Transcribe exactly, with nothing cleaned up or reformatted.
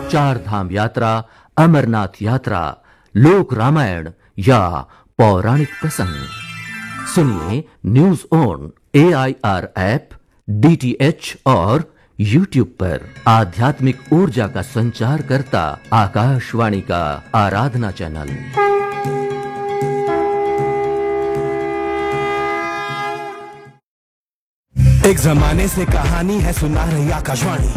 चार धाम यात्रा, अमरनाथ यात्रा, लोक रामायण या पौराणिक प्रसंग। सुनिए news on A I R app, D T H और यूट्यूब पर। आध्यात्मिक ऊर्जा का संचार करता आकाशवाणी का आराधना चैनल। एक जमाने से कहानी है सुना रही आकाशवाणी।